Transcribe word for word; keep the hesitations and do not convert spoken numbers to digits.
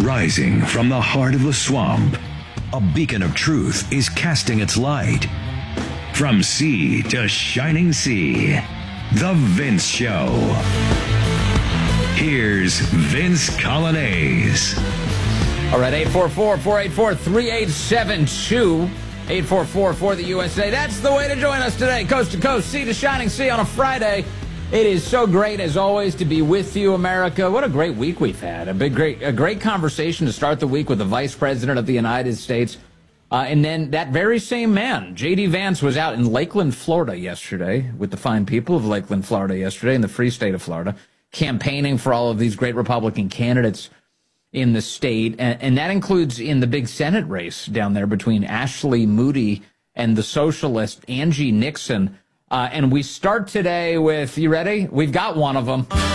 Rising from the heart of the swamp, a beacon of truth is casting its light. From sea to shining sea, The Vince Show. Here's Vince Coglianese. All right, eight four four, four eight four, three eight seven two, eight four four for the U S A. That's the way to join us today, coast to coast, sea to shining sea on a Friday. It is so great, as always, to be with you, America. What a great week we've had. A big, great, a great conversation to start the week with the Vice President of the United States. Uh, and then that very same man, J D. Vance, was out in Lakeland, Florida yesterday with the fine people of Lakeland, Florida yesterday, in the free state of Florida, campaigning for all of these great Republican candidates in the state. And, and that includes in the big Senate race down there between Ashley Moody and the socialist Angie Nixon. Uh, and we start today with, you ready? We've got one of them.